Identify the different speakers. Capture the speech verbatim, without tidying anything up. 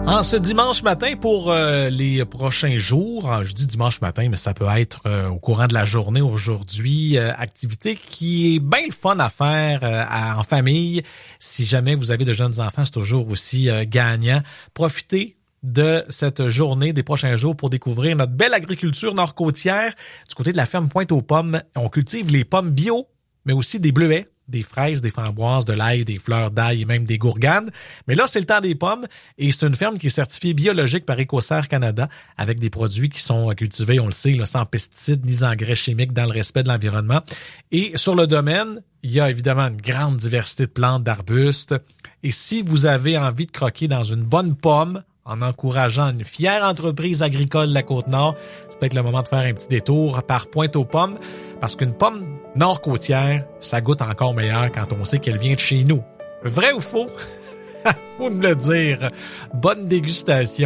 Speaker 1: En ce dimanche matin pour euh, les prochains jours, je dis dimanche matin, mais ça peut être euh, au courant de la journée aujourd'hui, euh, activité qui est bien le fun à faire euh, à, en famille. Si jamais vous avez de jeunes enfants, c'est toujours aussi euh, gagnant. Profitez de cette journée, des prochains jours, pour découvrir notre belle agriculture nord-côtière. Du côté de la ferme Pointe-aux-Pommes, on cultive les pommes bio, mais aussi des bleuets, des fraises, des framboises, de l'ail, des fleurs d'ail et même des gourganes. Mais là, c'est le temps des pommes et c'est une ferme qui est certifiée biologique par Écossaire Canada avec des produits qui sont cultivés, on le sait, là, sans pesticides ni engrais chimiques, dans le respect de l'environnement. Et sur le domaine, il y a évidemment une grande diversité de plantes, d'arbustes. Et si vous avez envie de croquer dans une bonne pomme, en encourageant une fière entreprise agricole de la Côte-Nord, c'est peut-être le moment de faire un petit détour par Pointe-aux-Pommes, parce qu'une pomme nord-côtière, ça goûte encore meilleur quand on sait qu'elle vient de chez nous. Vrai ou faux? Faut me le dire. Bonne dégustation.